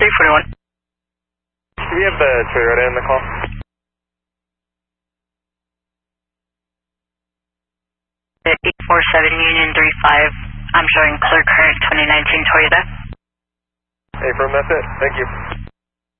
341. Do we have the Toyota in the call? 847 Union 35. I'm showing clear current 2019 Toyota. Affirm, that's it. Thank you.